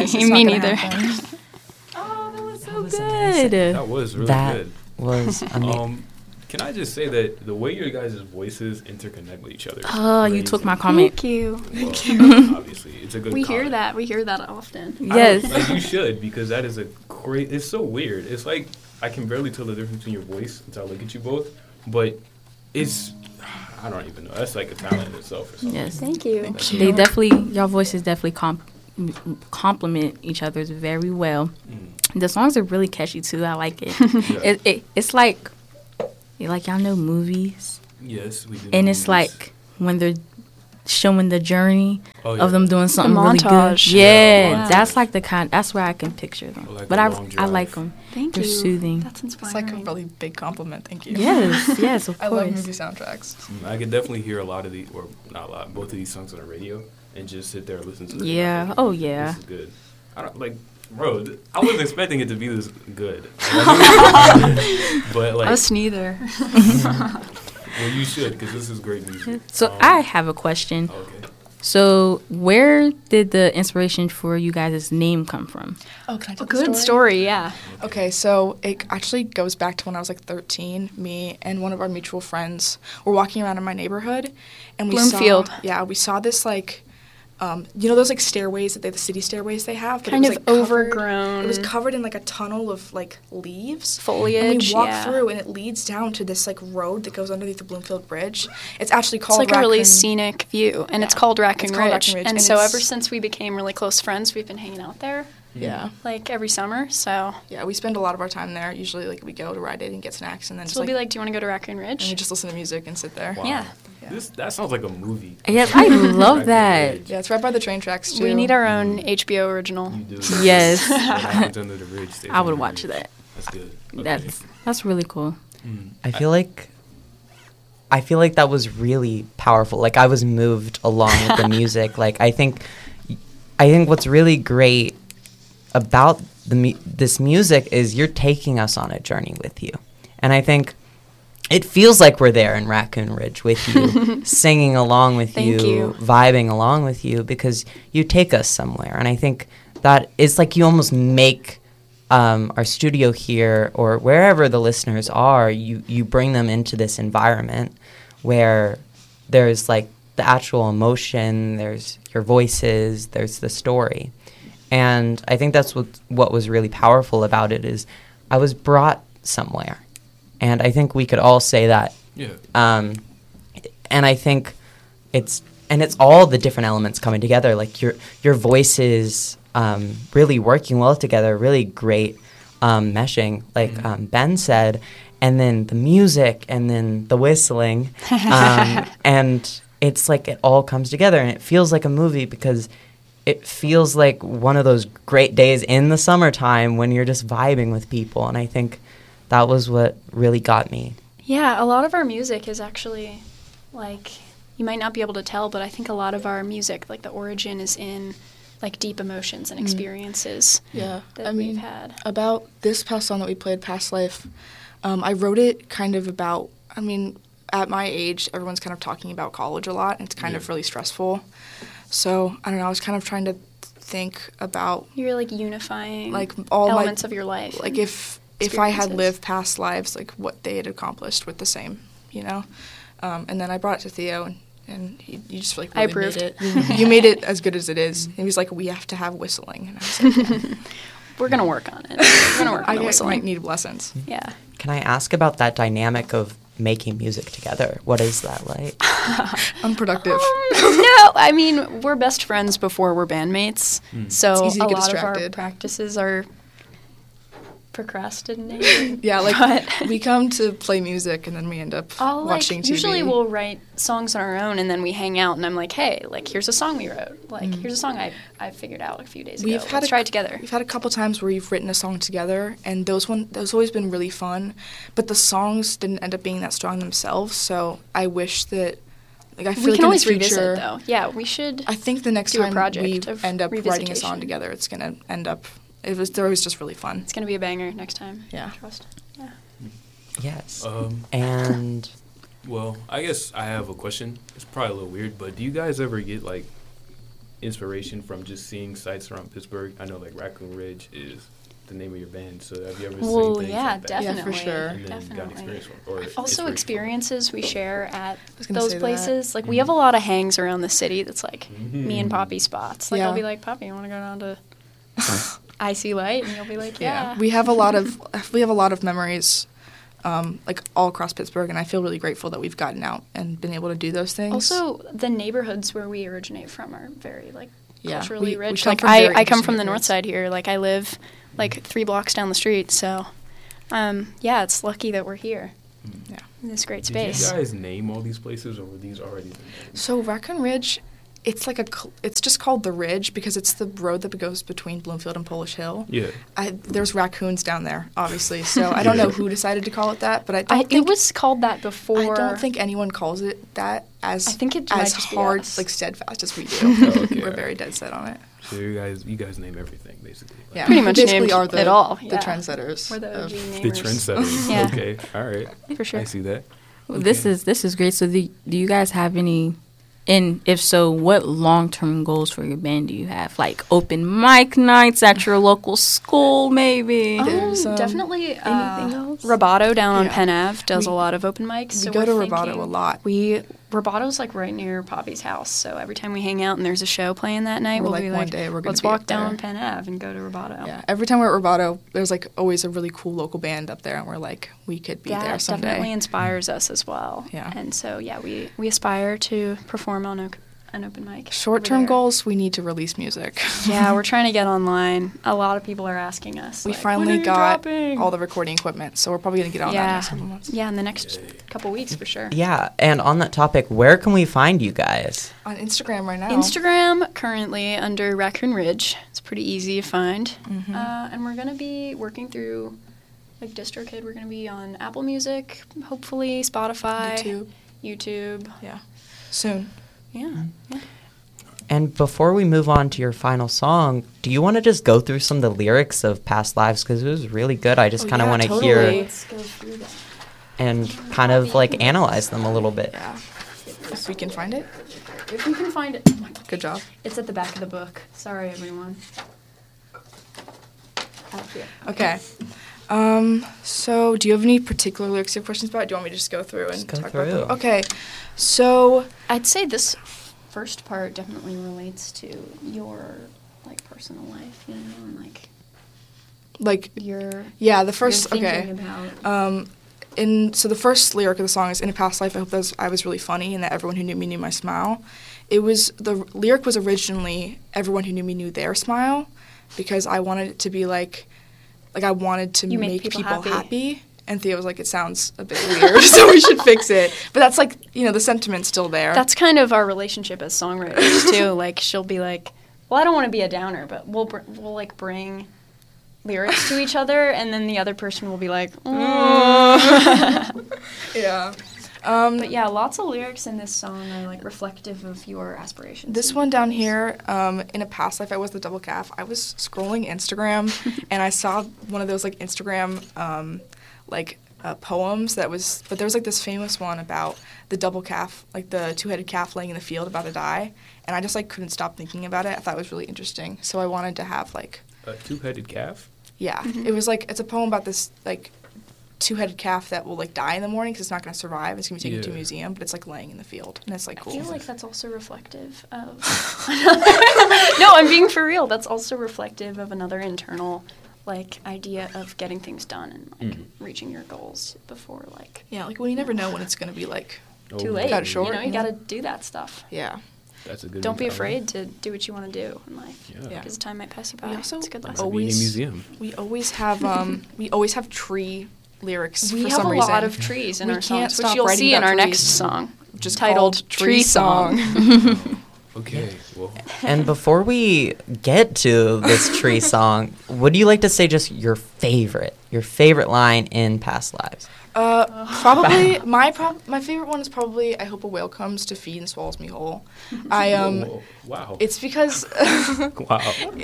It's Me not gonna neither. happen. Oh, that was so good. That was really That good. was amazing. Can I just say that the way your guys' voices interconnect with each other? is Oh, you crazy. took my comment. Thank you. Well, obviously, it's a good. We hear comment. that. We hear that often. Yes. Like, you should, because that is a great. It's so weird. It's like I can barely tell the difference between your voice until I look at you both. But it's, I don't even know. That's like a talent in itself or something. Yes. Thank you. They definitely, your voices definitely complement each other's very well. The songs are really catchy too. I like it. Yeah. It's like y'all know movies, Yes, we do. and know it's movies. like when they're showing the journey Oh, of them doing something really good. montage. Yeah, Yeah. that's like the kind. That's where I can picture them. Or like But a I long like drive. them. Thank They're you. soothing. That's It's inspiring. like a really big compliment. Thank you. Yes, of I love course. movie soundtracks. I could definitely hear a lot of the, or not a lot, both of these songs on the radio, and just sit there and listen to them. Yeah. Like, Oh, yeah. This is good. I don't like, bro. I wasn't expecting it to be this good. But like, Us neither. well, you should, because this is great music. So I have a question. Okay. So where did the inspiration for you guys' name come from? Oh, can I tell A the good story, yeah. Okay, so it actually goes back to when I was like 13. Me and one of our mutual friends were walking around in my neighborhood, and we Bloomfield. we saw this like, you know those like stairways that the city stairways they have, but Kind it was, of like, overgrown. It was covered in like a tunnel of like leaves, Foliage, and we walk yeah. through, and it leads down to this like road that goes underneath the Bloomfield Bridge. It's actually It's called like a really Raccoon- scenic view, and it's Yeah. called Raccoon It's called Ridge. Raccoon Ridge, And and so it's- ever since we became really close friends, we've been hanging out there, Yeah. like every summer. So, Yeah, we spend a lot of our time there. Usually, like, we go to Rite Aid and get snacks, and then so just, we'll be like, "Do you want to go to Raccoon and we Ridge?" just listen to music and sit there. Wow. Yeah. That sounds like a movie. Yes, I love Raccoon that. Ridge. Yeah, it's right by the train tracks, too. We need our own HBO original. You do. Yes. What happens under the bridge stays I would under the watch bridge. that. That's good. Okay. That's really cool. I feel like that was really powerful. Like I was moved along with the music. Like I think what's really great about this music is you're taking us on a journey with you. And I think it feels like we're there in Raccoon Ridge with you, singing along with Thank you. vibing along with you, because you take us somewhere. And I think that it's like you almost make our studio here or wherever the listeners are, you bring them into this environment where there's like the actual emotion, there's your voices, there's the story. And I think that's what was really powerful about it is I was brought somewhere. And I think we could all say that. Yeah. And I think it's all the different elements coming together, like your voices really working well together, really great meshing, like Ben said, and then the music, and then the whistling, and it's like it all comes together, and it feels like a movie because it feels like one of those great days in the summertime when you're just vibing with people, and I think that was what really got me. Yeah, a lot of our music is actually, like, you might not be able to tell, but I think a lot of our music, like, the origin is in, like, deep emotions and experiences Yeah, that I we've mean, had. about this past song that we played, Past Life, I wrote it kind of about, I mean, at my age, everyone's kind of talking about college a lot, and it's kind of really stressful. So, I don't know, I was kind of trying to think about, You're, like, unifying like, all elements of your life. like, and if I had experiences. lived past lives, like, what they had accomplished with the same, you know? And then I brought it to Theo, and you just, like, I really made approved. it. You made it as good as it is. And he was like, we have to have whistling. And I was like, yeah. We're going to work on it. We're going to work on I the might whistling. need lessons. Yeah. Can I ask about that dynamic of making music together? What is that like? Unproductive. No, I mean, we're best friends before we're bandmates. So It's easy to a get lot of our distracted. practices are procrastinating. Yeah, like But- we come to play music and then we end up I'll, watching like, TV. usually we'll write songs on our own and then we hang out and I'm like, hey, like, here's a song we wrote. Like, here's a song I figured out a few days ago. Let's try it together. We've had a couple times where we've written a song together, and those always been really fun. But the songs didn't end up being that strong themselves. So I wish that, like, I feel We like can in always the future, revisit, though. Yeah, we should. I think the next do a time project we of end up writing a revisitation. song together, it's gonna end up. They're always just really fun. It's going to be a banger next time. Yeah. Trust. Yeah. Yes. Um, And Well, I guess I have a question. It's probably a little weird, but do you guys ever get like inspiration from just seeing sights around Pittsburgh? I know like Raccoon Ridge is the name of your band, so have you ever Well, seen things yeah, like that? definitely. Yeah, for sure. And then got Definitely. experience from, or Also, inspiration experiences we share at was gonna those say that. places. Like, we have a lot of hangs around the city that's like Mhm. me and Poppy spots. Like, Yeah. I'll be like, Poppy, you want to go down to Icy Light? And you'll be like, yeah. We have a lot of memories, like all across Pittsburgh, and I feel really grateful that we've gotten out and been able to do those things. Also, the neighborhoods where we originate from are very, like, Yeah, culturally we rich. come Like, from very I come interesting from the north neighborhoods. side here. Like, I live, like, 3 blocks down the street. So, yeah, it's lucky that we're here yeah. in this great Did space. you guys name all these places, or were these already the names? So Raccoon Ridge, it's like it's just called the Ridge because it's the road that goes between Bloomfield and Polish Hill. Yeah. There's raccoons down there, obviously. So I don't know who decided to call it that, but I don't It think was called that before. I don't think anyone calls it that as I think it might as just be hard, us. like steadfast as we do. Oh, okay. We're very dead set on it. So you guys name everything basically. Like, Yeah, Pretty much basically named are the, it all, the yeah. trendsetters. We're the OG of- namers. The trendsetters. Yeah. Okay. All right. For sure. I see that. This is great. So do you guys have any? And if so, what long-term goals for your band do you have? Like open mic nights at your local school, maybe? There's, Definitely anything else? Roboto down on Yeah. Penn Ave does We- a lot of open mics. We so go we're to thinking- Roboto a lot. Robato's like right near Poppy's house, so every time we hang out and there's a show playing that night, We're we'll like, be one like, day we're gonna let's be walk up down there. Penn Ave and go to Roboto. Yeah, every time we're at Roboto, there's like always a really cool local band up there, and we're like, we could be Yeah, there it someday. definitely inspires us as well. Yeah. And so, yeah, we aspire to perform on an open mic. Short-term over there. goals, we need to release music. Yeah, we're trying to get online. A lot of people are asking us. We like, finally "When are you got dropping?" all the recording equipment, so we're probably gonna get on that Yeah. next couple months. Yeah, in the next couple weeks for sure. Yeah, and on that topic, where can we find you guys? On Instagram right now. Instagram currently under Raccoon Ridge. It's pretty easy to find. Mm-hmm. And we're going to be working through, like DistroKid, we're going to be on Apple Music, hopefully, Spotify, YouTube. Yeah, soon. Yeah. yeah. And before we move on to your final song, do you want to just go through some of the lyrics of Past Lives? Because it was really good. I just Oh, kind of yeah, want to totally. hear Let's go through that. and kind of like analyze them a little bit. Yeah, if we can find it. If we can find it. Oh my God. Good job. It's at the back of the book. Sorry, everyone. Out here. Okay. So do you have any particular lyrics you have questions about? Do you want me to just go through and Just go talk about them? through. Okay. So I'd say this first part definitely relates to your like personal life, you know, and like your yeah, the first you're okay. thinking about. So the first lyric of the song is "In a past life, I hope that I was really funny and that everyone who knew me knew my smile." The lyric was originally "Everyone who knew me knew their smile," because I wanted it to be like I wanted to You make make people people happy. happy. And Thea was like, "It sounds a bit weird, so we should fix it." But that's like, the sentiment's still there. That's kind of our relationship as songwriters too. Like she'll be like, "Well, I don't want to be a downer, but we'll like bring lyrics to each other," and then the other person will be like, yeah. But yeah, lots of lyrics in this song are like reflective of your aspirations. This and one down goals. here, in a past life, I was the double calf. I was scrolling Instagram, and I saw one of those like Instagram poems but there was like this famous one about the double calf, like the two-headed calf laying in the field about to die, and I just like couldn't stop thinking about it. I thought it was really interesting, so I wanted to have like, A two-headed calf. yeah, it was like it's a poem about this like two-headed calf that will like die in the morning because it's not going to survive. It's going to be taken to a Yeah. museum, but it's like laying in the field, and it's like cool. I feel like that's also reflective of. No, I'm being for real. That's also reflective of another internal, like, idea of getting things done and like reaching your goals before like Yeah, like well, you never know when it's going to be like, too Oh, late. Cut it short, You know, you yeah. got to do that stuff. yeah. That's a good. Don't be mentality. afraid to do what you want to do in life. Yeah. Because time might pass you by. We also It's a good Like lesson. being in a always- museum. We always have tree lyrics We for have some a reason. lot of trees in We our can't songs, which stop you'll writing see in about our next trees. song, Just titled called Tree Song. Okay. Well, And before we get to this tree song, would you like to say just your favorite line in Past Lives? Probably my favorite one is probably "I hope a whale comes to feed and swallows me whole." whoa, wow. It's because Wow.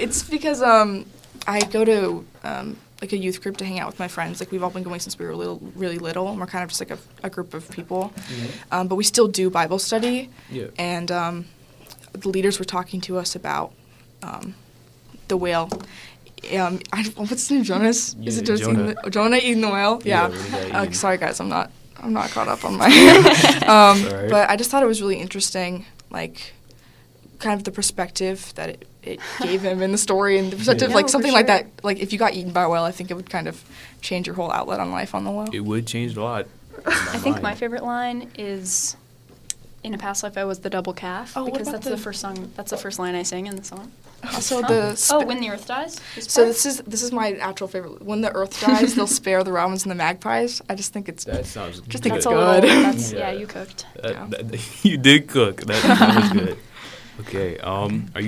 I go to like a youth group to hang out with my friends. Like we've all been going since we were really little, and we're kind of just like a group of people. But we still do Bible study. Yeah. And the leaders were talking to us about the whale. What's his name? Jonas? Yeah, Is it just Jonah. Jonah eating the whale? Yeah, Yeah. what did that eat? Sorry guys, I'm not caught up on my. Alright. But I just thought it was really interesting, like, kind of the perspective that it gave him in the story, and the perspective, Yeah, like for something like sure. that. Like if you got eaten by a whale, I think it would kind of change your whole outlet on life on the whale. It would change a lot. I think my favorite line is, "In a past life, I was the double calf," Oh, what because about that's the first song. That's the first line I sang in the song. Also Huh? When the Earth dies. So this is my actual favorite. When the Earth dies, they'll spare the robins and the magpies. I just think it's That sounds Just good. think That's it's a little. good. That's, Yeah. yeah, you cooked. You did cook. That was good. Okay. Are you